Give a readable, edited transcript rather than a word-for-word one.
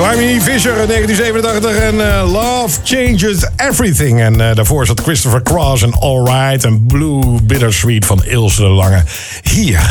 Climie Fisher in 1987 en Love Changes Everything. En daarvoor zat Christopher Cross en All Right en Blue Bittersweet van Ilse de Lange. Hier